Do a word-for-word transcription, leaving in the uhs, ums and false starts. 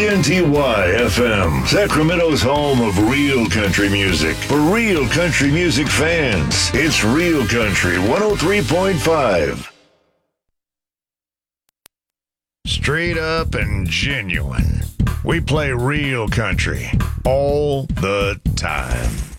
K N T Y F M, Sacramento's home of real country music. For real country music fans, it's Real Country one oh three point five. Straight up and genuine. We play real country all the time.